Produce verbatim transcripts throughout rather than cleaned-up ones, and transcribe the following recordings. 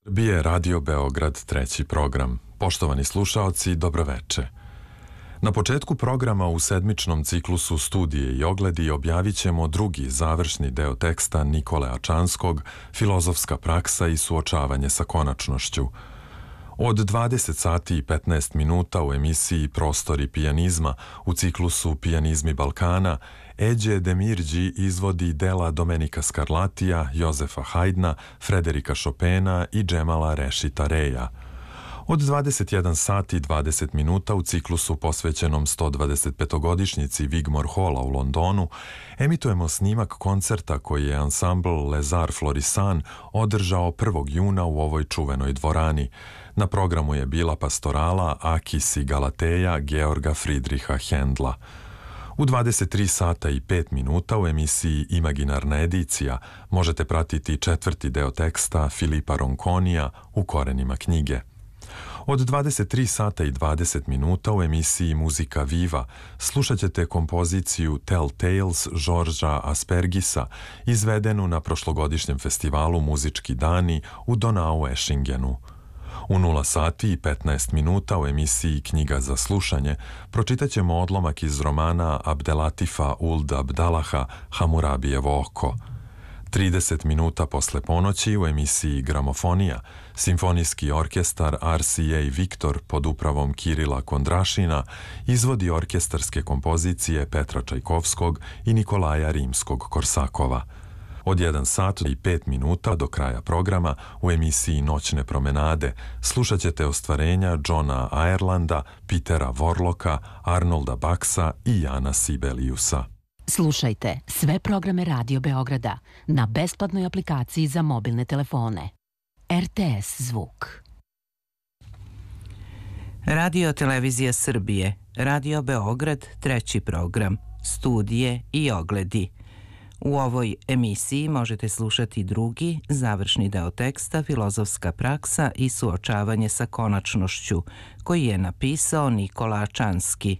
Bije Radio Beograd, treći program. Poštovani slušaoci, dobroveče. Na početku programa u sedmičnom ciklusu Studije i ogledi objavit ćemo drugi završni deo teksta Nikole Ačanskog, Filozofska praksa i suočavanje sa konačnošću. Od dvadeset sati i petnaest minuta u emisiji Prostori pijanizma u ciklusu Pijanizmi Balkana Eđe Demirđi izvodi dela Domenika Skarlatija, Jozefa Hajdna, Frederika Šopena i Džemala Rešita Reja. Od dvadeset jedan sati i dvadeset minuta u ciklusu posvećenom sto dvadeset petogodišnjici Wigmore Halla u Londonu emitujemo snimak koncerta koji je ansambl Les Arts Florissant održao prvog juna u ovoj čuvenoj dvorani. Na programu je bila pastorala Akis i Galateja Georga Friedricha Händla. U dvadeset tri sata i pet minuta u emisiji Imaginarna edicija možete pratiti četvrti deo teksta Filipa Ronconija U korenima knjige. Od dvadeset tri sata i dvadeset minuta u emisiji Muzika Viva slušat ćete kompoziciju Tell Tales Žorža Aspergisa, izvedenu na prošlogodišnjem festivalu Muzički dani u Donau-Eschingenu. U nula sati i petnaest minuta u emisiji Knjiga za slušanje pročitat ćemo odlomak iz romana Abdelatifa Uld Abdalaha Hamurabijevo oko. trideset minuta posle ponoći u emisiji Gramofonija Simfonijski orkestar R C A Viktor pod upravom Kirila Kondrašina izvodi orkestarske kompozicije Petra Čajkovskog i Nikolaja Rimskog-Korsakova. Od jedan sat i pet minuta do kraja programa u emisiji Noćne promenade slušat ćete ostvarenja Johna Irelanda, Petera Vorloka, Arnolda Baksa i Jana Sibeliusa. Slušajte sve programe Radio Beograda na besplatnoj aplikaciji za mobilne telefone. R T S zvuk. Radio Televizija Srbije, Radio Beograd, treći program, Studije i ogledi. U ovoj emisiji možete slušati drugi, završni deo teksta Filozofska praksa i suočavanje sa konačnošću, koji je napisao Nikola Ačanski.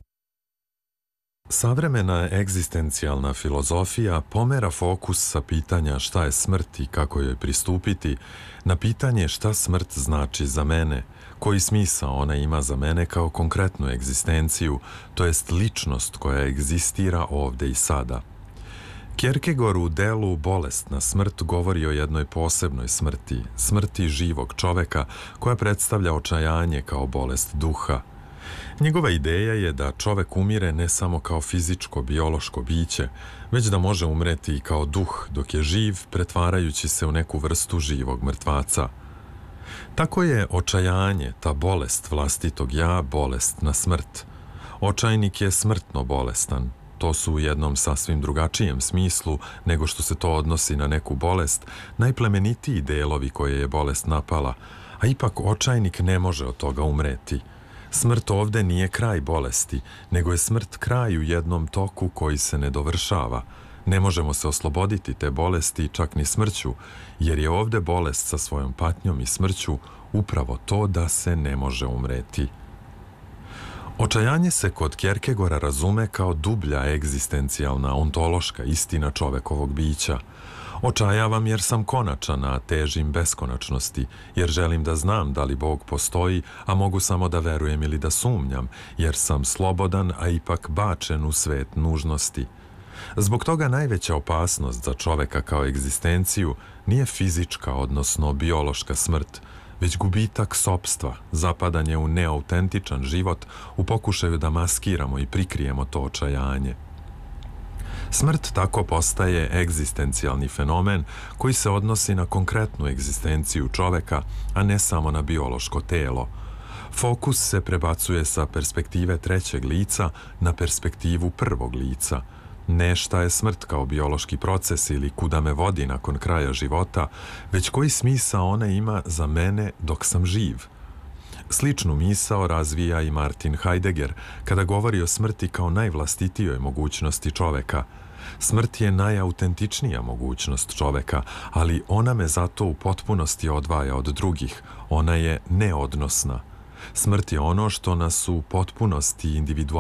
Savremena egzistencijalna filozofija pomera fokus sa pitanja šta je smrt i kako joj pristupiti na pitanje šta smrt znači za mene, koji smisao ona ima za mene kao konkretnu egzistenciju, to jest ličnost koja egzistira ovde i sada. Kierkegaard u delu Bolesna smrt govori o jednoj posebnoj smrti, smrti živog čoveka koja predstavlja očajanje kao bolest duha. Njegova ideja je da čovek umire ne samo kao fizičko, biološko biće, već da može umreti i kao duh dok je živ, pretvarajući se u neku vrstu živog mrtvaca. Tako je očajanje, ta bolest vlastitog ja, bolest na smrt. Očajnik je smrtno bolestan. To su u jednom sasvim drugačijem smislu nego što se to odnosi na neku bolest, najplemenitiji delovi koje je bolest napala, a ipak očajnik ne može od toga umreti. Smrt ovde nije kraj bolesti, nego je smrt kraj u jednom toku koji se ne dovršava. Ne možemo se osloboditi te bolesti čak ni smrću, jer je ovde bolest sa svojom patnjom i smrću upravo to da se ne može umreti. Očajanje se kod Kierkegaarda razume kao dublja egzistencijalna, ontološka istina čovekovog bića. Očajavam jer sam konačan, a težim beskonačnosti, jer želim da znam da li Bog postoji, a mogu samo da verujem ili da sumnjam, jer sam slobodan, a ipak bačen u svet nužnosti. Zbog toga najveća opasnost za čoveka kao egzistenciju nije fizička, odnosno biološka smrt, već gubitak sopstva, zapadanje u neautentičan život u pokušaju da maskiramo i prikrijemo to očajanje. Smrt tako postaje egzistencijalni fenomen koji se odnosi na konkretnu egzistenciju čoveka, a ne samo na biološko telo. Fokus se prebacuje sa perspektive trećeg lica na perspektivu prvog lica. Ne šta je smrt kao biološki proces ili kuda me vodi nakon kraja života, već koji smisao ona ima za mene dok sam živ. Sličnu misao razvija i Martin Heidegger kada govori o smrti kao najvlastitijoj mogućnosti čoveka. Smrt je najautentičnija mogućnost čoveka, ali ona me zato u potpunosti odvaja od drugih. Ona je neodnosna. Smrt je ono što nas u potpunosti individualno